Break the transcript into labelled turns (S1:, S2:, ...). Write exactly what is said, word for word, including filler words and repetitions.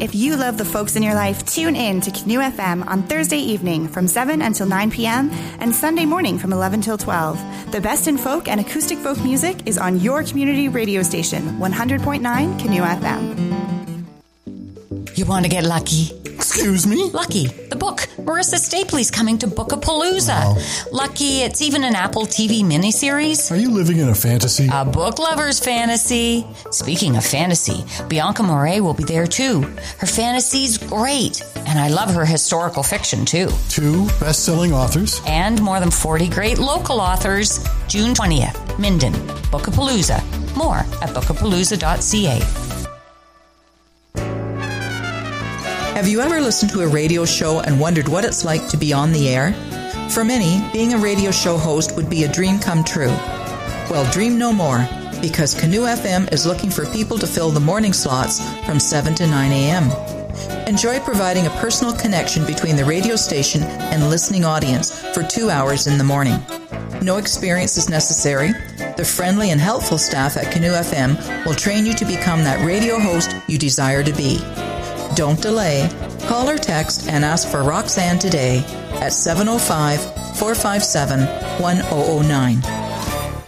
S1: If you love the folks in your life, tune in to Canoe F M on Thursday evening from seven until nine p.m. and Sunday morning from eleven till twelve. The best in folk and acoustic folk music is on your community radio station, one hundred point nine Canoe F M.
S2: You want to get lucky?
S3: Excuse me?
S2: Lucky, the book. Marissa Stapley's coming to Bookapalooza. Wow. Lucky, it's even an Apple T V miniseries.
S3: Are you living in a fantasy?
S2: A book lover's fantasy. Speaking of fantasy, Bianca Moret will be there too. Her fantasy's great, and I love her historical fiction too.
S3: Two best-selling authors.
S2: And more than forty great local authors. June twentieth, Minden, Bookapalooza. More at bookapalooza dot c a.
S4: Have you ever listened to a radio show and wondered what it's like to be on the air? For many, being a radio show host would be a dream come true. Well, dream no more, because Canoe F M is looking for people to fill the morning slots from seven to nine a.m. Enjoy providing a personal connection between the radio station and listening audience for two hours in the morning. No experience is necessary. The friendly and helpful staff at Canoe F M will train you to become that radio host you desire to be. Don't delay. Call or text and ask for Roxanne today at seven oh five, four five seven, one oh oh nine.